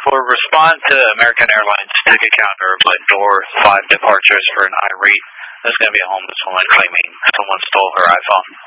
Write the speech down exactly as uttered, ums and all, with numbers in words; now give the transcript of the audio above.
For respond to American Airlines ticket counter, but door five departures for an irate. There's going to be a homeless woman claiming someone stole her iPhone.